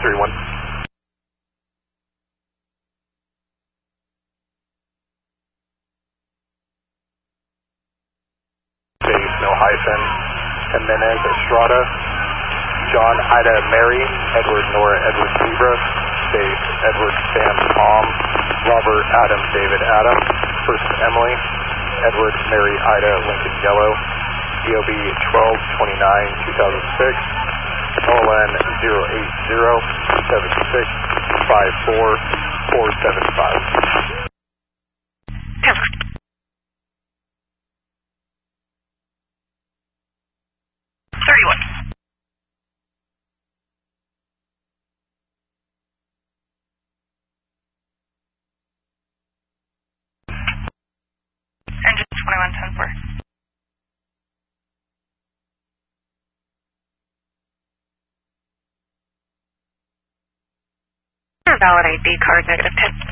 31. Base, no hyphen. Jimenez Estrada. John Ida Mary. Edward Nora Edward Zebra. Base, Edward Sam Tom. Robert Adam David Adam. Person Emily. Edward Mary Ida Lincoln Yellow. DOB 1229-2006. OLN 080-76-54-475. 31. Engine 2110-4. Valid ID card -10.